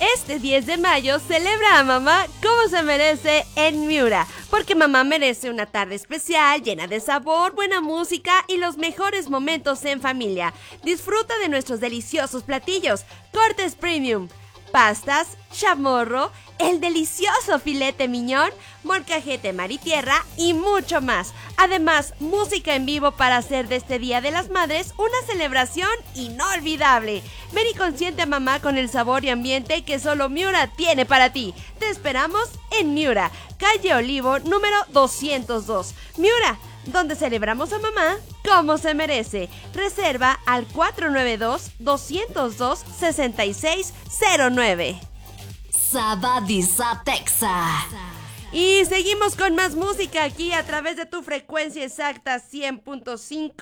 Este 10 de mayo celebra a mamá como se merece en Miura, porque mamá merece una tarde especial, llena de sabor, buena música y los mejores momentos en familia. Disfruta de nuestros deliciosos platillos, cortes premium, pastas, chamorro, el delicioso filete miñón, molcajete mar y tierra y mucho más. Además, música en vivo para hacer de este Día de las Madres una celebración inolvidable. Ven y consiente a mamá con el sabor y ambiente que solo Miura tiene para ti. Te esperamos en Miura, calle Olivo número 202. Miura, donde celebramos a mamá como se merece. Reserva al 492-202-6609. Sabadisa Texas. Y seguimos con más música aquí a través de tu frecuencia exacta 100.5